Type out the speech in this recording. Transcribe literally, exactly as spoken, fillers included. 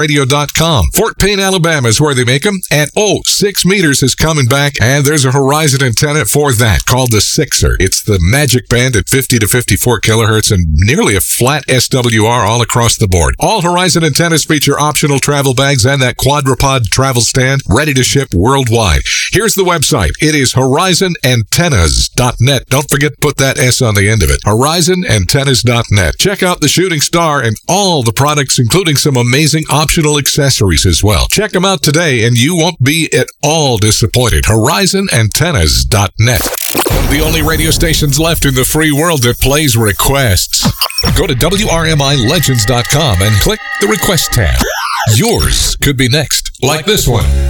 radio dot com. Fort Payne, Alabama is where they make them. And oh, six meters is coming back, and there's a Horizon antenna for that called the Sixer. It's the magic band at fifty to fifty-four kilohertz and nearly a flat S W R all across the board. All Horizon antennas feature optional travel bags and that quadrupod travel stand ready to ship worldwide. Here's the website. It is horizon antennas dot net. Don't forget to put that S on the end of it. horizon antennas dot net. Check out the Shooting Star and all the products, including some amazing optional accessories as well. Check them out today, and you won't be at all disappointed. horizon antennas dot net. One of the only radio stations left in the free world that plays requests. Go to W R M I legends dot com and click the Request tab. Yours could be next, like this one.